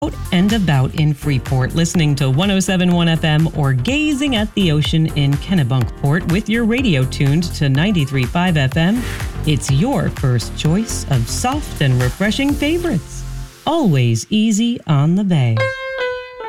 And about in Freeport, listening to 107.1 FM or gazing at the ocean in Kennebunkport with your radio tuned to 93.5 FM, it's your first choice of soft and refreshing favorites. Always easy on the bay.